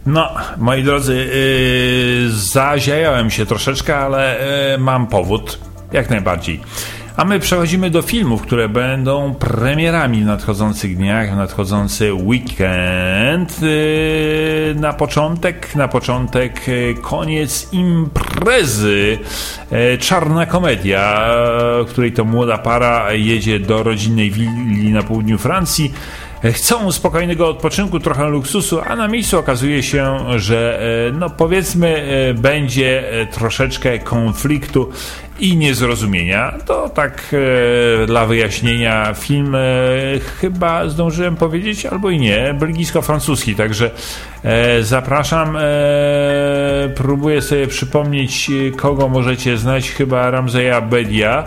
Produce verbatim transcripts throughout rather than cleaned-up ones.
No, moi drodzy, yy, zaziajałem się troszeczkę, ale yy, mam powód, jak najbardziej. A my przechodzimy do filmów, które będą premierami w nadchodzących dniach, w nadchodzący weekend. Yy, na początek, na początek yy, koniec imprezy. Yy, czarna komedia, w której to młoda para jedzie do rodzinnej willi na południu Francji. Chcą spokojnego odpoczynku, trochę luksusu, a na miejscu okazuje się, że no powiedzmy będzie troszeczkę konfliktu i niezrozumienia. To tak e, dla wyjaśnienia, film e, chyba zdążyłem powiedzieć, albo i nie, belgijsko-francuski, także e, zapraszam, e, próbuję sobie przypomnieć, kogo możecie znać, chyba Ramzeja Bedia.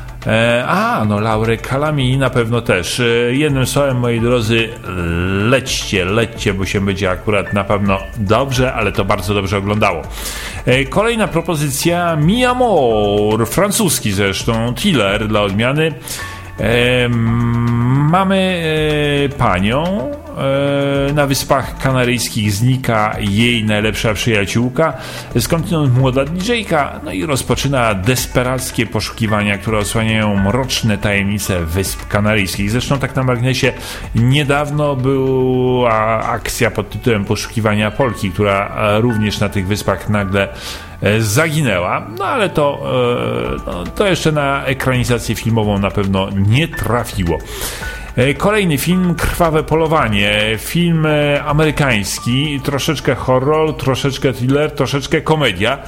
A, no Laurę Calami na pewno też. Jednym słowem, moi drodzy, lećcie, lećcie, bo się będzie akurat na pewno dobrze, ale to bardzo dobrze oglądało. Kolejna propozycja, Mi Amour, francuski zresztą, thriller dla odmiany. E, mamy e, panią, e, na Wyspach Kanaryjskich znika jej najlepsza przyjaciółka, skądinąd młoda didżejka, no i rozpoczyna desperackie poszukiwania, które osłaniają mroczne tajemnice Wysp Kanaryjskich. Zresztą tak na marginesie, niedawno była akcja pod tytułem Poszukiwania Polki, która również na tych wyspach nagle zaginęła, no ale to, no, to jeszcze na ekranizację filmową na pewno nie trafiło. Kolejny film, Krwawe Polowanie, film amerykański, troszeczkę horror, troszeczkę thriller, troszeczkę komedia.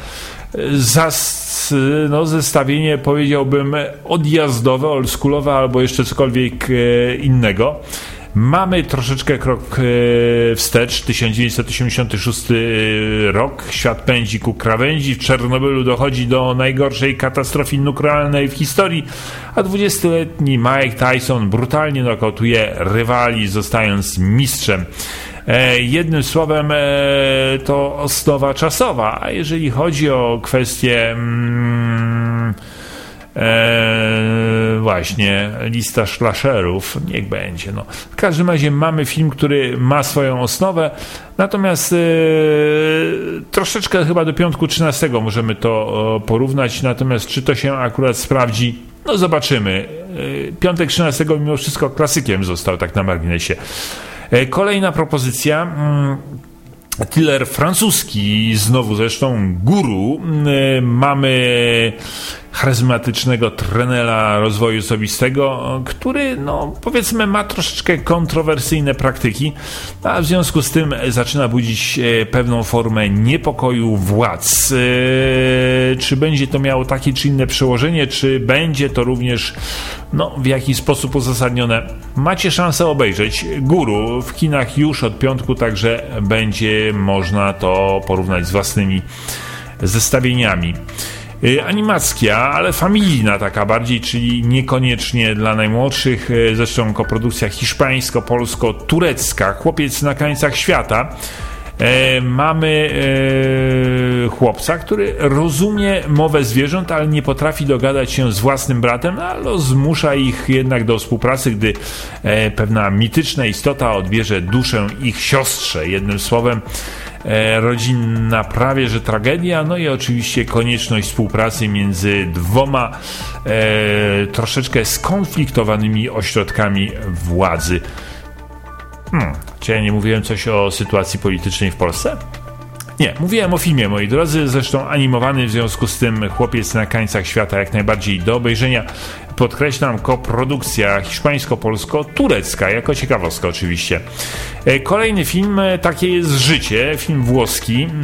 Zas, no, zestawienie powiedziałbym odjazdowe, oldschoolowe albo jeszcze cokolwiek innego. Mamy troszeczkę krok wstecz, tysiąc dziewięćset osiemdziesiąty szósty rok, świat pędzi ku krawędzi, w Czarnobylu dochodzi do najgorszej katastrofy nuklearnej w historii, a dwudziestoletni Mike Tyson brutalnie nokautuje rywali, zostając mistrzem. E, jednym słowem, e, to osnowa czasowa, a jeżeli chodzi o kwestię mm, Eee, właśnie lista slasherów, niech będzie. No. W każdym razie mamy film, który ma swoją osnowę, natomiast e, troszeczkę chyba do piątku trzynastego możemy to e, porównać, natomiast czy to się akurat sprawdzi, no zobaczymy. E, piątek trzynastego mimo wszystko klasykiem został, tak na marginesie. E, kolejna propozycja, mm, thriller francuski, znowu zresztą Guru. E, mamy charyzmatycznego trenera rozwoju osobistego, który, no powiedzmy, ma troszeczkę kontrowersyjne praktyki, a w związku z tym zaczyna budzić pewną formę niepokoju władz. Eee, czy będzie to miało takie czy inne przełożenie, czy będzie to również no, w jakiś sposób uzasadnione? Macie szansę obejrzeć Guru w kinach już od piątku, także będzie można to porównać z własnymi zestawieniami. Animacja, ale familijna taka bardziej, czyli niekoniecznie dla najmłodszych, zresztą koprodukcja hiszpańsko-polsko-turecka, Chłopiec na krańcach świata. E, mamy e, chłopca, który rozumie mowę zwierząt, ale nie potrafi dogadać się z własnym bratem, ale zmusza ich jednak do współpracy, gdy e, pewna mityczna istota odbierze duszę ich siostrze. Jednym słowem, e, rodzinna prawie że tragedia, no i oczywiście konieczność współpracy między dwoma e, troszeczkę skonfliktowanymi ośrodkami władzy. Hmm, czy ja nie mówiłem coś o sytuacji politycznej w Polsce? Nie, mówiłem o filmie, moi drodzy, zresztą animowany, w związku z tym Chłopiec na krańcach świata jak najbardziej do obejrzenia. Podkreślam, koprodukcja hiszpańsko-polsko-turecka, jako ciekawostka oczywiście. Kolejny film, takie jest życie, film włoski.